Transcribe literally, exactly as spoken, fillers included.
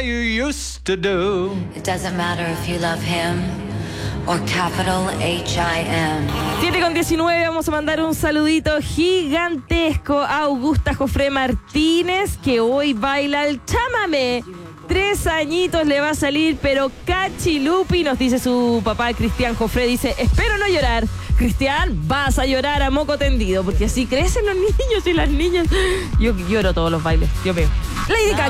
You used to do. It doesn't matter if you love him or capital H I M. siete con diecinueve, vamos a mandar un saludito gigantesco a Augusta Jofré Martínez, que hoy baila el chamamé. Tres añitos le va a salir, pero cachilupi, nos dice su papá Cristian Jofré, dice, espero no llorar. Cristian, vas a llorar a moco tendido, porque así crecen los niños y las niñas. Yo lloro todos los bailes, Dios mío. Lady Gaga.